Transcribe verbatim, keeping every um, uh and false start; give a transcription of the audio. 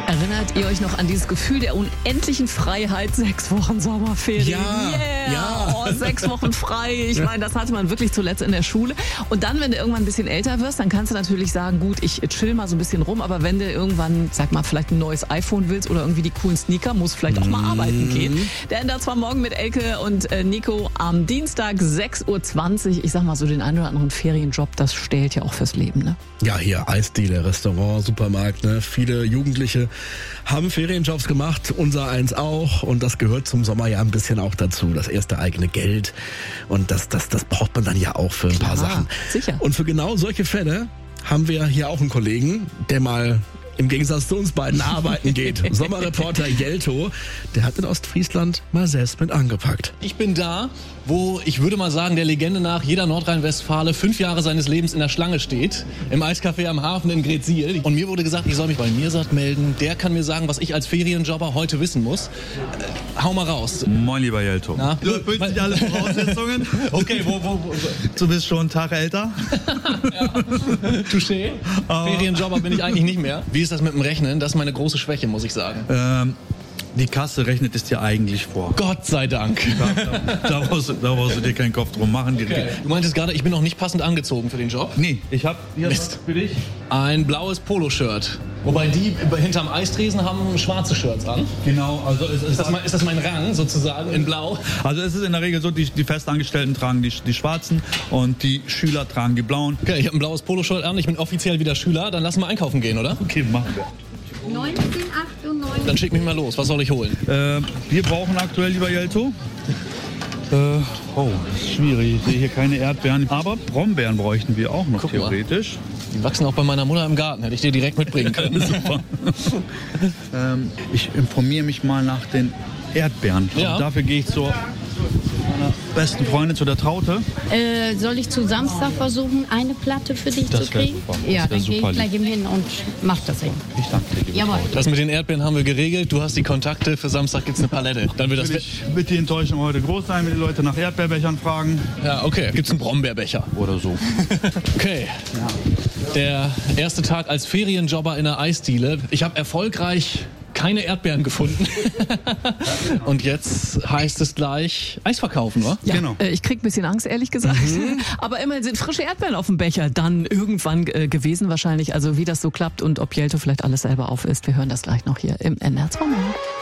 Erinnert ihr euch noch an dieses Gefühl der unendlichen Freiheit? Sechs Wochen Sommerferien. Ja, yeah. ja. Oh, sechs Wochen frei. Ich meine, das hatte man wirklich zuletzt in der Schule. Und dann, wenn du irgendwann ein bisschen älter wirst, dann kannst du natürlich sagen, gut, ich chill mal so ein bisschen rum. Aber wenn du irgendwann, sag mal, vielleicht ein neues iPhone willst oder irgendwie die coolen Sneaker, musst vielleicht auch mal arbeiten gehen. Denn das war morgen mit Elke und äh, Nico am Dienstag sechs Uhr zwanzig. Ich sag mal so, den einen oder anderen Ferienjob, das stählt ja auch fürs Leben, ne? Ja, hier Eisdiele, Restaurant, Supermarkt, ne? Viele Jugendliche haben Ferienjobs gemacht, unser eins auch. Und das gehört zum Sommer ja ein bisschen auch dazu. Das erste eigene Geld. Und das, das, das braucht man dann ja auch für ein paar Klar, Sachen. sicher. Und für genau solche Fälle haben wir hier auch einen Kollegen, der mal im Gegensatz zu uns beiden arbeiten geht. Sommerreporter Jelto, der hat in Ostfriesland mal selbst mit angepackt. Ich bin da, wo, ich würde mal sagen, der Legende nach jeder Nordrhein-Westfale fünf Jahre seines Lebens in der Schlange steht. Im Eiscafé am Hafen in Gretzsiel. Und mir wurde gesagt, ich soll mich bei Mirsad melden. Der kann mir sagen, was ich als Ferienjobber heute wissen muss. Äh, hau mal raus. Moin, lieber Jelto. Na? Du erfüllst nicht alle Voraussetzungen. Okay, wo, wo, wo? Du bist schon einen Tag älter. Ja. Touché. Ferienjobber bin ich eigentlich nicht mehr. Wie ist das mit dem Rechnen? Das ist meine große Schwäche, muss ich sagen. Ähm, die Kasse rechnet es dir eigentlich vor. Gott sei Dank. Da, da, brauchst, du- da brauchst du dir keinen Kopf drum machen. Die, Okay. Du meintest gerade, ich bin noch nicht passend angezogen für den Job. Nee, ich hab hier Mist. für dich. Ein blaues Poloshirt. Wobei die hinterm Eistresen haben schwarze Shirts an. Genau, also es Ist ist, das, mein, ist das mein Rang sozusagen in blau? also es ist in der Regel so, die, die Festangestellten tragen die, die schwarzen und die Schüler tragen die blauen. Okay, ich habe ein blaues Poloshirt an, ich bin offiziell wieder Schüler. Dann lassen wir einkaufen gehen, oder? Okay, machen wir. neunzehnhundertachtundneunzig. Dann schick mich mal los. Was soll ich holen? Äh, wir brauchen aktuell, lieber Jelto, äh, oh, das ist schwierig. Ich sehe hier keine Erdbeeren, aber Brombeeren bräuchten wir auch noch Guck mal. theoretisch. Die wachsen auch bei meiner Mutter im Garten. Hätte ich dir direkt mitbringen können. Super. ähm, ich informiere mich mal nach den Erdbeeren. Ja. Und dafür gehe ich zur meiner besten Freundin, zu der Traute. Äh, soll ich zu Samstag versuchen, eine Platte für dich Das zu wär kriegen? super. Das Ja, wär dann gehe super ich gleich lieb. eben hin und mach das eben. Ich danke dir, liebe Jawohl. Traute. Das mit den Erdbeeren haben wir geregelt. Du hast die Kontakte. Für Samstag gibt's eine Palette. Dann wird das. Würde ich, wird die Enttäuschung heute groß sein, wenn die Leute nach Erdbeerbechern fragen? Ja, okay. Gibt's einen Brombeerbecher. Oder so. Okay. Der erste Tag als Ferienjobber in der Eisdiele. Ich habe erfolgreich keine Erdbeeren gefunden. Und jetzt heißt es gleich Eis verkaufen, wa? Ja, Genau. äh, ich krieg ein bisschen Angst, ehrlich gesagt. Aber immerhin sind frische Erdbeeren auf dem Becher dann irgendwann äh, gewesen wahrscheinlich. Also wie das so klappt und ob Jelto vielleicht alles selber aufisst, wir hören das gleich noch hier im N R zwei.